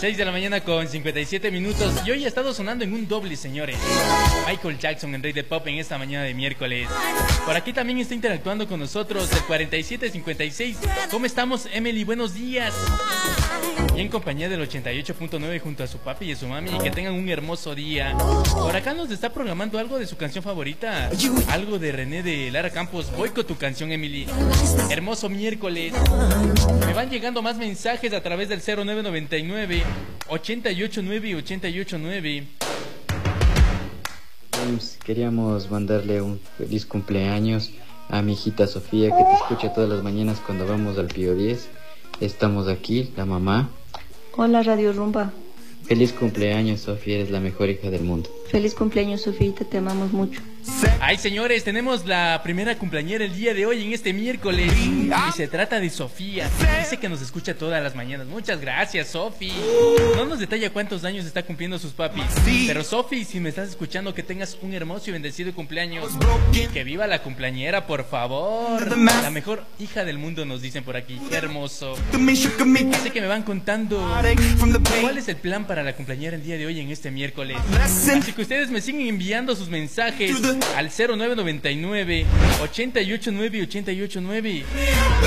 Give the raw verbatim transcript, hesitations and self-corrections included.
seis de la mañana con cincuenta y siete minutos. Y hoy ha estado sonando en un doble, señores. Michael Jackson en Rey de Pop en esta mañana de miércoles. Por aquí también está interactuando con nosotros el cuarenta y siete cincuenta y seis. ¿Cómo estamos, Emily? Buenos días. Y en compañía del ochenta y ocho punto nueve junto a su papi y a su mami. Y que tengan un hermoso día. Por acá nos está programando algo de su canción favorita. Algo de René de Lara Campos. Voy con tu canción, Emily. Hermoso miércoles. Me van llegando más mensajes a través del cero nueve noventa y nueve, ochenta y ocho nueve, ochenta y ocho nueve. Queríamos mandarle un feliz cumpleaños a mi hijita Sofía, que te escucha todas las mañanas cuando vamos al Pío diez. Estamos aquí, la mamá. Hola, Radio Rumba. Feliz cumpleaños, Sofía, eres la mejor hija del mundo. Feliz cumpleaños, Sofía, te amamos mucho. Ay, señores, tenemos la primera cumpleañera el día de hoy en este miércoles. Y se trata de Sofía. Dice que nos escucha todas las mañanas. Muchas gracias, Sofi. No nos detalla cuántos años está cumpliendo sus papis. Pero Sofi, si me estás escuchando, que tengas un hermoso y bendecido cumpleaños. Que viva la cumpleañera, por favor. La mejor hija del mundo, nos dicen por aquí. Qué hermoso. Así que me van contando cuál es el plan para la cumpleañera el día de hoy en este miércoles. Así que ustedes me siguen enviando sus mensajes al cero nueve noventa y nueve, ochenta y ocho nueve, ochenta y ocho nueve.